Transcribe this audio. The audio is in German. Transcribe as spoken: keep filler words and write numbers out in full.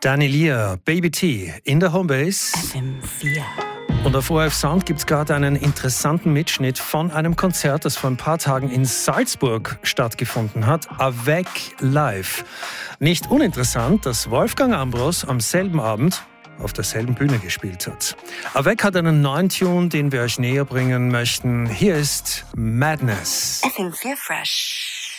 Danny Lear, Baby T in der Homebase. F M vier. Und auf O R F Sound gibt es gerade einen interessanten Mitschnitt von einem Konzert, das vor ein paar Tagen in Salzburg stattgefunden hat. Avec live. Nicht uninteressant, dass Wolfgang Ambros am selben Abend auf derselben Bühne gespielt hat. Avec hat einen neuen Tune, den wir euch näher bringen möchten. Hier ist Madness. F M vier Fresh.